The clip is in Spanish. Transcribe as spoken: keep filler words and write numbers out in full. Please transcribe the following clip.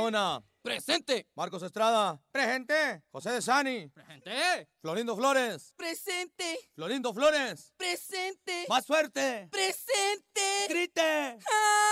Barahona. Presente. Marcos Estrada. Presente. José de Sani. Presente. Florindo Flores. Presente. Florindo Flores. Presente. Más fuerte. Presente. Grite.